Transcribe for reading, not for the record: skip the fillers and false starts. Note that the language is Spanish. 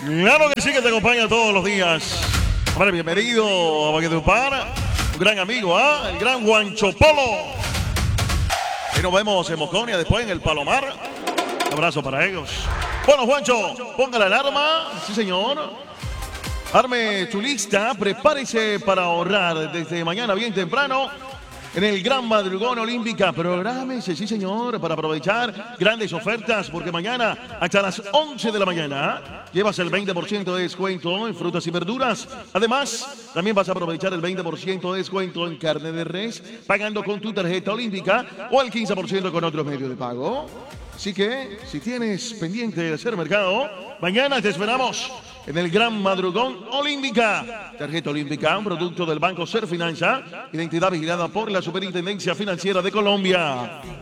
Claro que sí, que te acompaña todos los días. Hombre, bienvenido a Valledupar, un gran amigo, el gran Juancho Polo. Y nos vemos en Mosconia, después en el Palomar. Un abrazo para ellos. Bueno, Juancho, ponga la alarma. Sí, señor. Arme tu lista, prepárese para ahorrar desde mañana bien temprano en el Gran Madrugón Olímpica. Prográmese, sí señor, para aprovechar grandes ofertas, porque mañana hasta las 11 de la mañana llevas el 20% de descuento en frutas y verduras. Además, también vas a aprovechar el 20% de descuento en carne de res, pagando con tu tarjeta olímpica o el 15% con otros medios de pago. Así que, si tienes pendiente de hacer mercado, mañana te esperamos en el Gran Madrugón Olímpica. Tarjeta olímpica, un producto del Banco Ser Finanza, identidad vigilada por la Superintendencia Financiera de Colombia.